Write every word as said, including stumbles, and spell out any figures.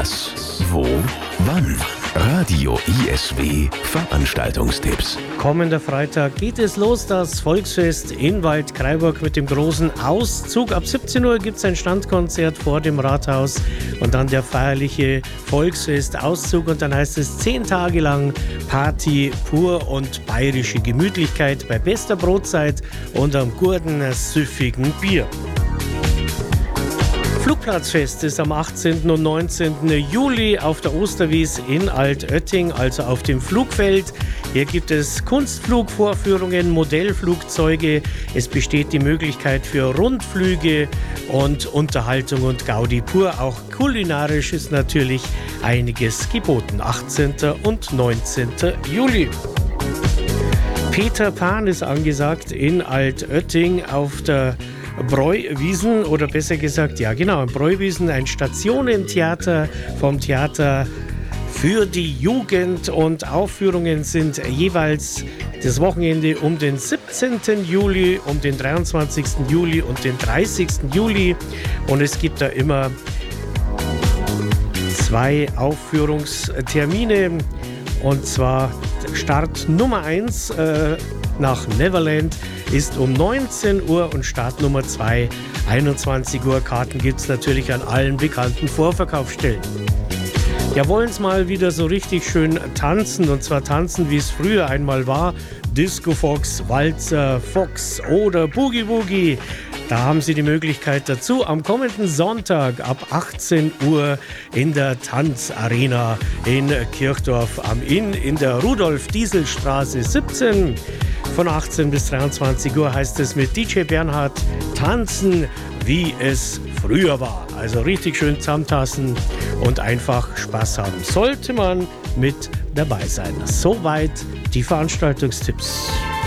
Was? Wo? Wann? Radio I S W Veranstaltungstipps. Kommender Freitag geht es los, das Volksfest in Waldkraiburg mit dem großen Auszug. Ab siebzehn Uhr gibt es ein Standkonzert vor dem Rathaus und dann der feierliche Volksfest-Auszug. Und dann heißt es zehn Tage lang Party pur und bayerische Gemütlichkeit bei bester Brotzeit und am guten, süffigen Bier. Flugplatzfest ist am achtzehnten und neunzehnten Juli auf der Osterwies in Altötting, also auf dem Flugfeld. Hier gibt es Kunstflugvorführungen, Modellflugzeuge. Es besteht die Möglichkeit für Rundflüge und Unterhaltung und Gaudi pur. Auch kulinarisch ist natürlich einiges geboten. achtzehnten und neunzehnten Juli. Peter Pan ist angesagt in Altötting auf der Bräuwiesen, oder besser gesagt, ja genau, im Bräuwiesen, ein Stationentheater vom Theater für die Jugend, und Aufführungen sind jeweils das Wochenende um den siebzehnten Juli, um den dreiundzwanzigsten Juli und den dreißigsten Juli, und es gibt da immer zwei Aufführungstermine, und zwar Start Nummer eins äh, nach Neverland ist um neunzehn Uhr und Start Nummer zwei einundzwanzig Uhr. Karten gibt es natürlich an allen bekannten Vorverkaufsstellen. Ja, wollen's mal wieder so richtig schön tanzen, und zwar tanzen, wie es früher einmal war. Disco Fox, Walzer, Fox oder Boogie Woogie. Da haben Sie die Möglichkeit dazu am kommenden Sonntag ab achtzehn Uhr in der Tanzarena in Kirchdorf am Inn in der Rudolf-Diesel-Straße siebzehn. Von achtzehn bis dreiundzwanzig Uhr heißt es mit D J Bernhard tanzen, wie es früher war. Also richtig schön zusammentanzen und einfach Spaß haben. Sollte man mit dabei sein. Soweit die Veranstaltungstipps.